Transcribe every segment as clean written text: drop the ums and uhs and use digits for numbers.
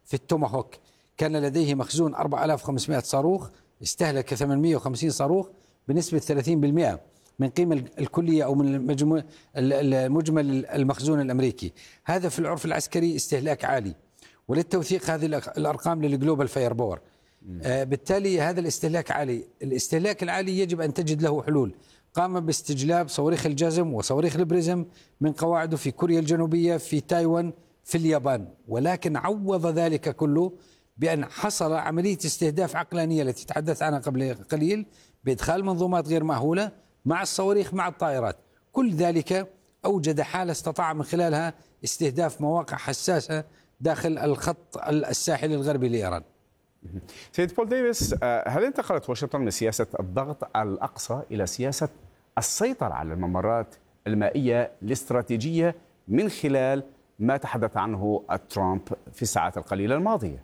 في التوماهوك كان لديه مخزون 4500 صاروخ، استهلك 850 صاروخ بنسبة 30% من قيمة الكلية أو من المجمل المخزون الأمريكي. هذا في العرف العسكري استهلاك عالي، وللتوثيق هذه الأرقام للجلوبال فاير باور. بالتالي هذا الاستهلاك عالي، الاستهلاك العالي يجب أن تجد له حلول. قام باستجلاب صواريخ الجازم وصواريخ البريزم من قواعده في كوريا الجنوبية، في تايوان، في اليابان، ولكن عوض ذلك كله بأن حصل عملية استهداف عقلانية التي تحدث عنها قبل قليل، بإدخال منظومات غير مأهولة مع الصواريخ مع الطائرات. كل ذلك أوجد حالة استطاع من خلالها استهداف مواقع حساسة داخل الخط الساحلي الغربي لإيران. سيد بول ديفيس، هل انتقلت واشنطن من سياسة الضغط على الأقصى إلى سياسة السيطرة على الممرات المائية الاستراتيجية من خلال ما تحدث عنه ترامب في الساعات القليلة الماضية؟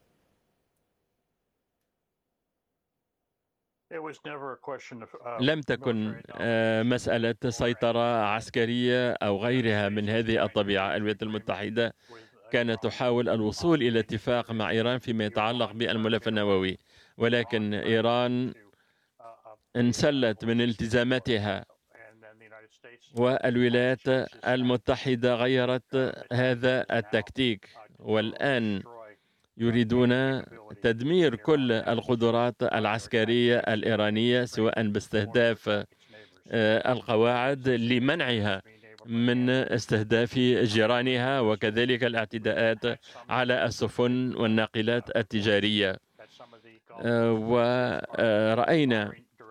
لم تكن مسألة سيطرة عسكرية أو غيرها من هذه الطبيعة. الولايات المتحدة كانت تحاول الوصول إلى اتفاق مع إيران فيما يتعلق بالملف النووي، ولكن إيران انسلت من التزاماتها، والولايات المتحدة غيرت هذا التكتيك، والآن يريدون تدمير كل القدرات العسكرية الإيرانية، سواء باستهداف القواعد لمنعها من استهداف جيرانها، وكذلك الاعتداءات على السفن والناقلات التجارية. ورأينا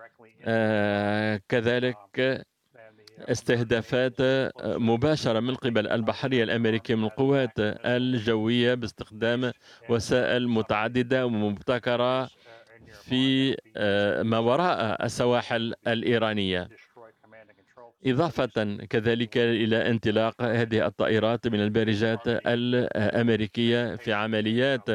كذلك استهدافات مباشرة من قبل البحرية الأمريكية من القوات الجوية باستخدام وسائل متعددة ومبتكرة في ما وراء السواحل الإيرانية، إضافة كذلك إلى انطلاق هذه الطائرات من البارجات الأمريكية في عمليات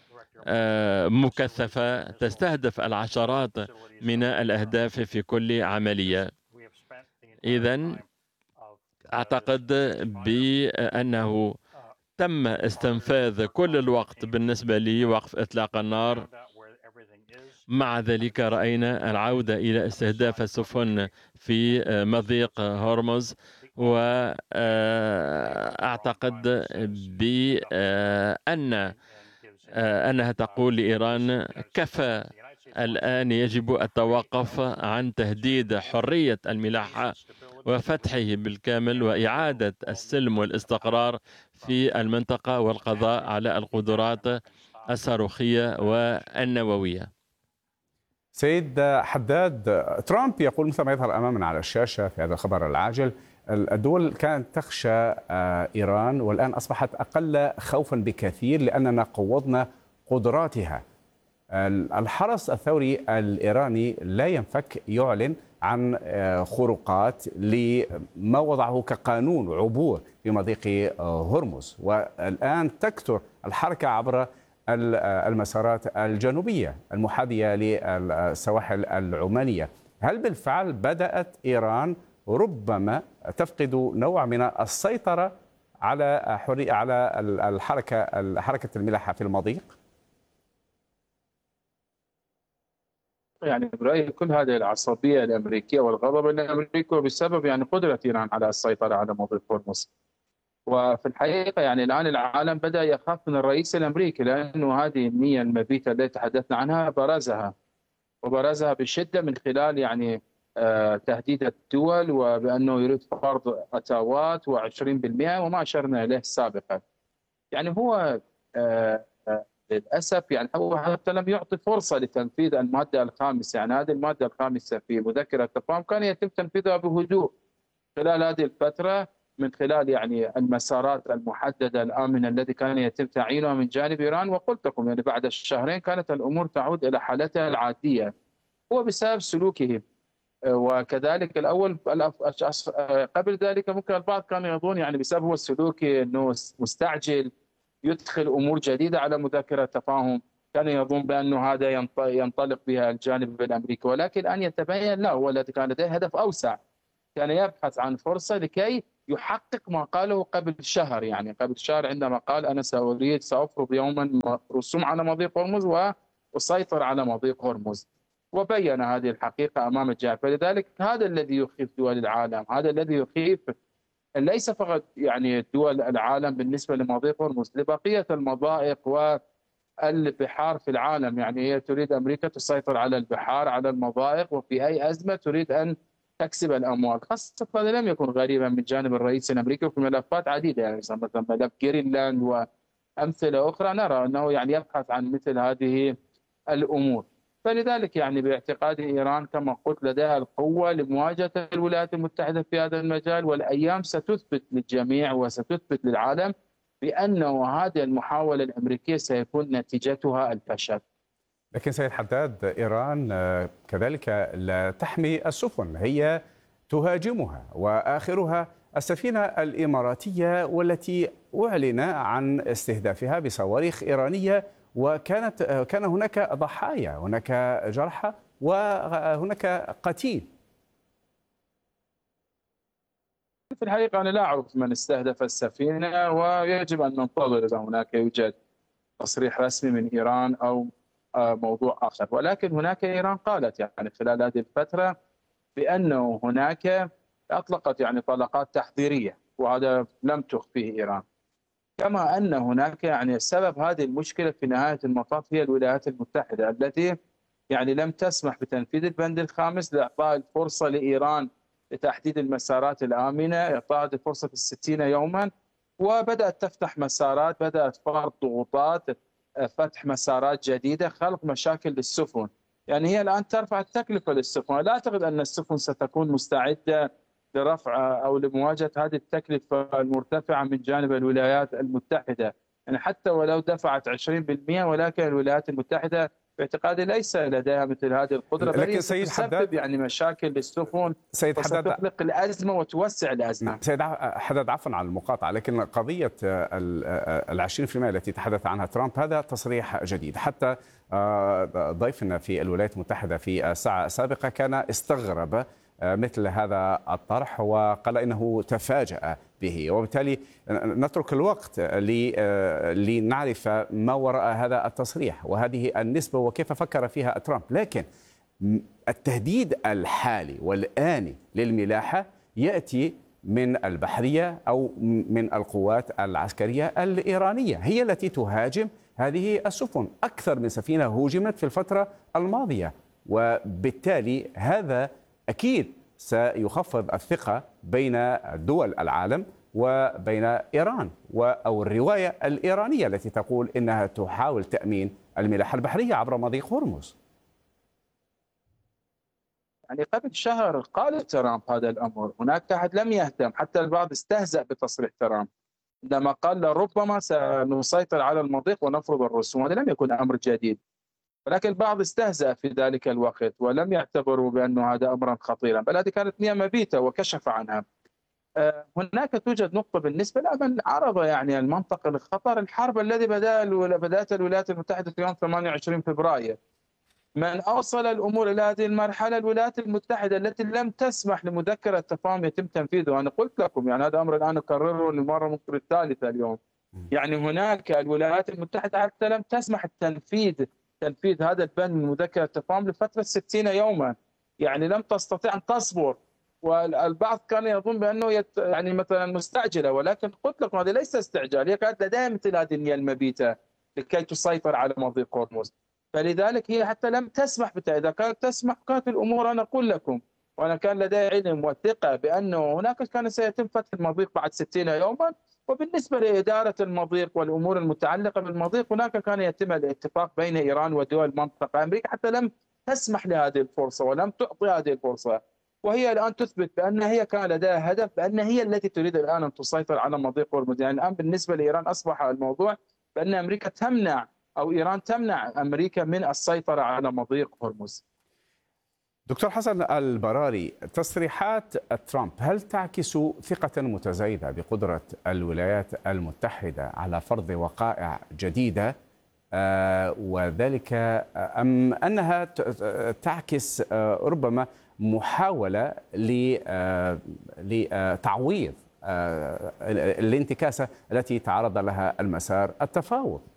مكثفة تستهدف العشرات من الأهداف في كل عملية. إذن أعتقد بأنه تم استنفاذ كل الوقت بالنسبة لوقف إطلاق النار. مع ذلك رأينا العودة إلى استهداف السفن في مضيق هرمز، وأعتقد بأنها تقول لإيران كفى، الآن يجب التوقف عن تهديد حرية الملاحة وفتحه بالكامل وإعادة السلم والاستقرار في المنطقة والقضاء على القدرات الصاروخية والنووية. سيد حداد، ترامب يقول مثل ما يظهر أمامنا على الشاشة في هذا الخبر العاجل: الدول كانت تخشى إيران والآن أصبحت أقل خوفا بكثير لأننا قوضنا قدراتها. الحرس الثوري الإيراني لا ينفك يعلن عن خروقات لما وضعه كقانون عبور في مضيق هرمز، والآن تكثر الحركة عبر المسارات الجنوبية المحاذية للسواحل العمانية. هل بالفعل بدأت إيران ربما تفقد نوع من السيطرة على حركة الملاحة في المضيق؟ يعني برأيي كل هذه العصبية الأمريكية والغضب الأمريكي بسبب قدرة إيران على السيطرة على مضيق هرمز. وفي الحقيقة الآن العالم بدأ يخاف من الرئيس الأمريكي، لأنه هذه النية المبيتة التي تحدثنا عنها وبرزها بشدة من خلال تهديد الدول، وبأنه يريد فرض أتاوات و20% وما أشرنا إليه سابقا. هو للأسف هو حتى لم يعطي فرصة لتنفيذ المادة الخامسة. هذه المادة الخامسة في مذكرة التفاهم كان يتم تنفيذها بهدوء خلال هذه الفترة، من خلال المسارات المحددة الآمنة التي كان يتم تعيينها من جانب إيران. وقلت لكم بعد الشهرين كانت الأمور تعود إلى حالتها العادية، هو بسبب سلوكهم. وكذلك الأول قبل ذلك ممكن البعض كان يظن بسبب هو السلوك أنه مستعجل يدخل أمور جديدة على مذكرة التفاهم، كان يظن بأنه هذا ينطلق بها الجانب الأمريكي، ولكن أن يتبين لا، هو الذي كان لديه هدف أوسع، كان يبحث عن فرصة لكي يحقق ما قاله قبل شهر، يعني قبل شهر عندما قال أنا سأفرض يوما رسوم على مضيق هرمز وأسيطر على مضيق هرمز، وبين هذه الحقيقة أمام الجميع. فلذلك هذا الذي يخيف دول العالم، هذا الذي يخيف ليس فقط يعني دول العالم بالنسبة لمضيق هرمز، لبقية المضائق والبحار في العالم. يعني هي تريد أمريكا تسيطر على البحار، على المضائق، وفي أي أزمة تريد أن تكسب الأموال. خاصة هذا لم يكن غريبا من جانب الرئيس الأمريكي في ملفات عديدة، يعني مثلا ملف جرينلاند وأمثلة أخرى، نرى أنه يعني يبحث عن مثل هذه الأمور. فلذلك يعني باعتقاد إيران كما قلت لديها القوة لمواجهة الولايات المتحدة في هذا المجال، والأيام ستثبت للجميع وستثبت للعالم بأنه هذه المحاولة الأمريكية سيكون نتيجتها الفشل. لكن سيد حداد، إيران كذلك لا تحمي السفن، هي تهاجمها، وآخرها السفينة الإماراتية والتي أعلن عن استهدافها بصواريخ إيرانية، كان هناك ضحايا، هناك جرحى وهناك قتيل. في الحقيقة أنا لا أعرف من استهدف السفينة، ويجب أن ننتظر إذا هناك يوجد تصريح رسمي من إيران أو موضوع آخر. ولكن هناك إيران قالت يعني خلال هذه الفترة بأنه هناك أطلقت يعني طلقات تحذيرية، وهذا لم تخفيه إيران. كما أن هناك يعني سبب هذه المشكلة في نهاية المطاف هي الولايات المتحدة التي يعني لم تسمح بتنفيذ البند الخامس لإعطاء الفرصة لإيران لتحديد المسارات الآمنة، إعطاء فرصة 60 يوما، وبدأت تفتح مسارات، بدأت فرض ضغوطات، فتح مسارات جديدة، خلق مشاكل للسفن. يعني هي الآن ترفع التكلفة للسفن، لا أعتقد أن السفن ستكون مستعدة لرفع أو لمواجهة هذه التكلفة المرتفعة من جانب الولايات المتحدة. يعني حتى ولو دفعت 20%، ولكن الولايات المتحدة باعتقادي ليس لديها مثل هذه القدرة، بل هي ستسبب يعني مشاكل للسفن وستخلق الأزمة وتوسع الأزمة. سيد حداد، عفوا على المقاطعة، لكن قضية 20% التي تحدث عنها ترامب هذا تصريح جديد. حتى ضيفنا في الولايات المتحدة في الساعة السابقة كان استغرب مثل هذا الطرح وقال إنه تفاجأ به، وبالتالي نترك الوقت لنعرف ما وراء هذا التصريح وهذه النسبة وكيف فكر فيها ترامب. لكن التهديد الحالي والآني للملاحة يأتي من البحرية أو من القوات العسكرية الإيرانية، هي التي تهاجم هذه السفن. أكثر من سفينة هوجمت في الفترة الماضية، وبالتالي هذا أكيد سيخفض الثقة بين دول العالم وبين إيران أو الرواية الإيرانية التي تقول إنها تحاول تأمين الملاحة البحرية عبر مضيق هرمز. يعني قبل شهر قال ترامب هذا الأمر، هناك أحد لم يهتم، حتى البعض استهزأ بتصريح ترامب عندما قال لربما سنسيطر على المضيق ونفرض الرسوم. هذا لم يكن أمر جديد، ولكن البعض استهزأ في ذلك الوقت ولم يعتبروا بأنه هذا أمرا خطيرا، بل هذه كانت نية مبيتة وكشف عنها. هناك توجد نقطة بالنسبة لمن عرض يعني المنطقة للخطر، الحرب الذي بدأت الولايات المتحدة في يوم 28 فبراير. من أوصل الأمور إلى هذه المرحلة الولايات المتحدة التي لم تسمح لمذكرة تفاهم يتم تنفيذه. أنا قلت لكم يعني هذا أمر الآن أكرره للمرة ممكن الثالثة اليوم. يعني هناك الولايات المتحدة حتى لم تسمح تنفيذ هذا البند من مذكرة التفاهم لفترة 60 يوما، يعني لم تستطيع أن تصبر. والبعض كان يظن بأنه يعني مثلا مستعجلة، ولكن قلت لكم هذا ليس استعجال، هي كانت لديها مثل هذه النية المبيتة لكي تسيطر على مضيق هرمز. فلذلك هي حتى لم تسمح إذا كانت تسمح كانت الأمور، أنا أقول لكم وأنا كان لدي علم وثقة بأنه هناك كان سيتم فتح المضيق بعد 60 يوما. وبالنسبة لإدارة المضيق والأمور المتعلقة بالمضيق هناك كان يتم الاتفاق بين إيران ودول المنطقة. أمريكا حتى لم تسمح لهذه الفرصة ولم تعطي هذه الفرصة، وهي الآن تثبت بأن هي كان لديها هدف، بأن هي التي تريد الآن أن تسيطر على مضيق هرمز. يعني الآن بالنسبة لإيران أصبح الموضوع بأن أمريكا تمنع أو إيران تمنع أمريكا من السيطرة على مضيق هرمز. دكتور حسن البراري، تصريحات ترامب هل تعكس ثقة متزايدة بقدرة الولايات المتحدة على فرض وقائع جديدة وذلك أم أنها تعكس ربما محاولة لتعويض الانتكاسة التي تعرض لها المسار التفاوض.